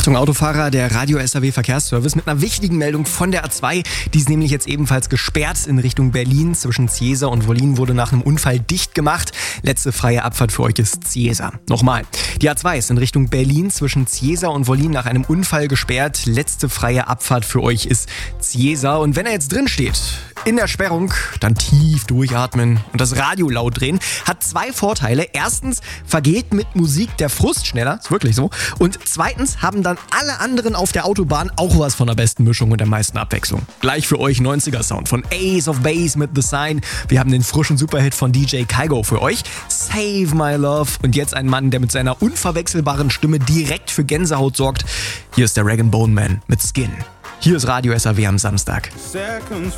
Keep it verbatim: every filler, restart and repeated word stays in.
Achtung Autofahrer, der Radio S A W Verkehrsservice mit einer wichtigen Meldung von der A zwei. Die ist nämlich jetzt ebenfalls gesperrt in Richtung Berlin. Zwischen Ciesa und Wollin wurde nach einem Unfall dicht gemacht. Letzte freie Abfahrt für euch ist Ciesa. Nochmal, die A zwei ist in Richtung Berlin zwischen Ciesa und Wollin nach einem Unfall gesperrt. Letzte freie Abfahrt für euch ist Ciesa. Und wenn er jetzt drin steht, in der Sperrung, dann tief durchatmen und das Radio laut drehen. Hat zwei Vorteile. Erstens vergeht mit Musik der Frust schneller, ist wirklich so. Und zweitens haben dann alle anderen auf der Autobahn auch was von der besten Mischung und der meisten Abwechslung. Gleich für euch neunziger Sound von Ace of Base mit The Sign. Wir haben den frischen Superhit von D J Kygo für euch. Save My Love. Und jetzt ein Mann, der mit seiner unverwechselbaren Stimme direkt für Gänsehaut sorgt. Hier ist der Rag and Bone Man mit Skin. Hier ist Radio S A W am Samstag.